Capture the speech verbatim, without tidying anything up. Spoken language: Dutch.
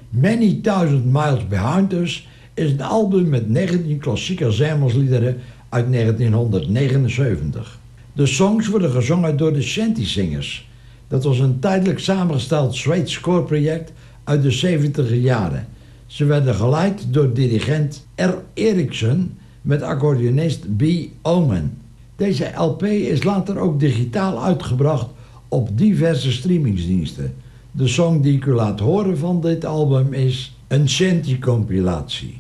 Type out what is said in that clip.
Many Thousand Miles Behind Us is een album met negentien klassieke Zermelsliederen uit negentienhonderdnegenenzeventig. De songs worden gezongen door de Shanty Singers. Dat was een tijdelijk samengesteld Zweeds koorproject uit de zeventiger jaren. Ze werden geleid door dirigent R. Eriksson met accordeonist B. Omen. Deze L P is later ook digitaal uitgebracht op diverse streamingsdiensten. De song die ik u laat horen van dit album is een Shanty compilatie.